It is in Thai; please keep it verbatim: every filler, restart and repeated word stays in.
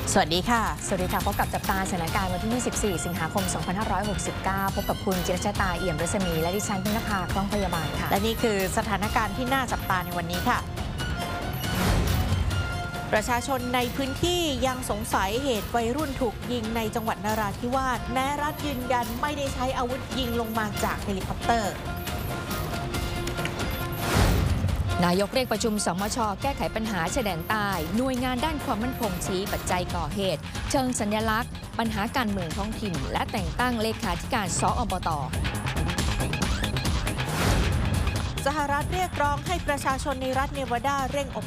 สวัสดีค่ะสวัสดีค่ะพบกับจับตาสถานการณ์วันที่ยี่สิบสี่สิงหาคมสองพันห้าร้อยหกสิบเก้าพบกับคุณจิรชตาเอี่ยมรัศมีและดิฉันพินภากล้องพยาบาลค่ะและนี่คือสถานการณ์ที่น่าจับตาในวันนี้ค่ะประชาชนในพื้นที่ยังสงสัยเหตุวัยรุ่นถูกยิงในจังหวัดนราธิวาสแม้รัฐยืนยันไม่ได้ใช้อาวุธยิงลงมาจากเฮลิคอปเตอร์นายกเรียกประชุมสมช.แก้ไขปัญหาชายแดนใต้หน่วยงานด้านความมั่นคงชี้ปัจจัยก่อเหตุเชิงสัญลักษณ์ปัญหาการเมืองท้องถิ่นและแต่งตั้งเลขาธิการสอบต. สหรัฐเรียกร้องให้ประชาชนในรัฐเนวาดาเร่งอ